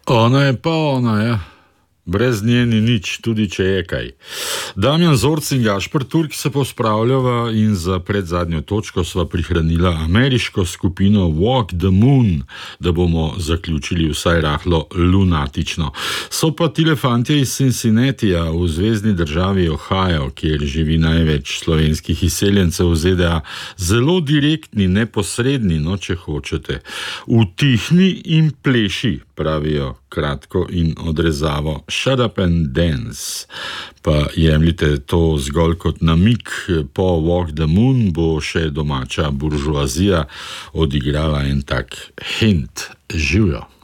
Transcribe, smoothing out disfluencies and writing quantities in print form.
Ona je. Brez nje ni nič, tudi če je kaj. Damjan Zorc in Gašper Turk se pospravljava in za predzadnjo točko sva prihranila ameriško skupino Walk the Moon, da bomo zaključili vsaj rahlo lunatično. So pa tile fantje iz Cincinnatija v zvezni državi Ohio, kjer živi največ slovenskih izseljencev v ZDA, zelo direktni, neposredni, no, če hočete. Utihni in pleši, pravijo kratko in odrezavo. Shut up and dance. Pa jemljite to zgolj kot namig, po Walk the Moon bo še domača buržoazija odigrala en tak hint. Živjo.